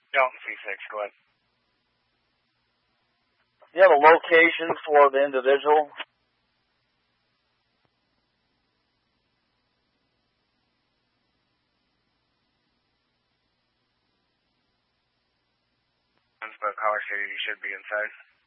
Delta C6, go ahead. Do you have a location for the individual? But Color City, you should be inside.